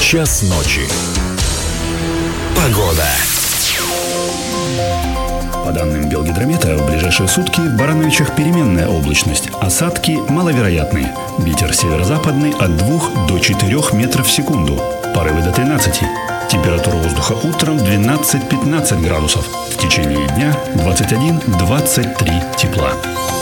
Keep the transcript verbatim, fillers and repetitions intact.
Час ночи. Погода. По данным Белгидромета, в ближайшие сутки в Барановичах переменная облачность. Осадки маловероятные. Ветер северо-западный от двух до четырёх метров в секунду. Порывы до тринадцати. Температура воздуха утром двенадцать-пятнадцать градусов. В течение дня двадцать один - двадцать три тепла.